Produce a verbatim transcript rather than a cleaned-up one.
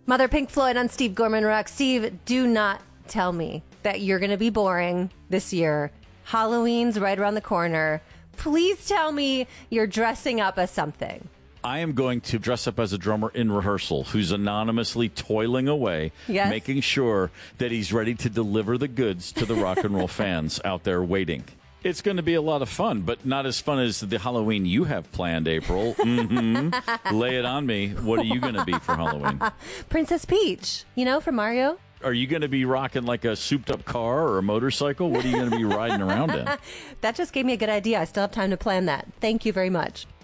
Mother Pink Floyd on Steve Gorman Rock. Steve, do not tell me that you're going to be boring this year. Halloween's right around the corner. Please tell me you're dressing up as something. I am going to dress up as a drummer in rehearsal who's anonymously toiling away, yes. making sure that he's ready to deliver the goods to the rock and roll fans out there waiting. It's going to be a lot of fun, but not as fun as the Halloween you have planned, April. Mm-hmm. Lay it on me. What are you going to be for Halloween? Princess Peach, you know, from Mario. Are you going to be rocking like a souped-up car or a motorcycle? What are you going to be riding around in? That just gave me a good idea. I still have time to plan that. Thank you very much.